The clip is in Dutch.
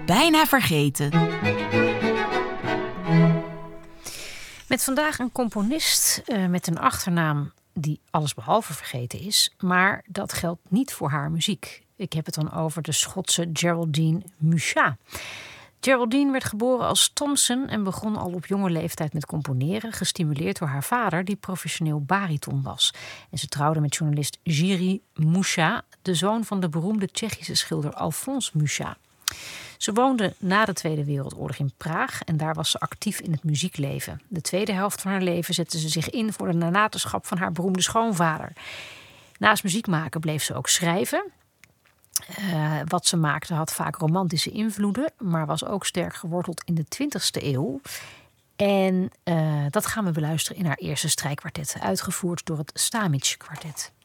Bijna vergeten. Met vandaag een componist met een achternaam die allesbehalve vergeten is. Maar dat geldt niet voor haar muziek. Ik heb het dan over de Schotse Geraldine Musha. Geraldine werd geboren als Thompson en begon al op jonge leeftijd met componeren, gestimuleerd door haar vader, die professioneel bariton was. En ze trouwde met journalist Jiří Musha, de zoon van de beroemde Tsjechische schilder Alfons Musha. Ze woonde na de Tweede Wereldoorlog in Praag en daar was ze actief in het muziekleven. De tweede helft van haar leven zette ze zich in voor de nalatenschap van haar beroemde schoonvader. Naast muziek maken bleef ze ook schrijven. Wat ze maakte had vaak romantische invloeden, maar was ook sterk geworteld in de 20e eeuw. En dat gaan we beluisteren in haar eerste strijkkwartet, uitgevoerd door het Stamić Kwartet.